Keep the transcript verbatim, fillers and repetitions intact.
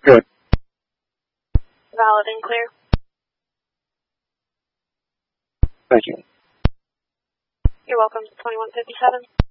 Good. Valid and clear. Thank you. You're welcome. twenty-one fifty-seven.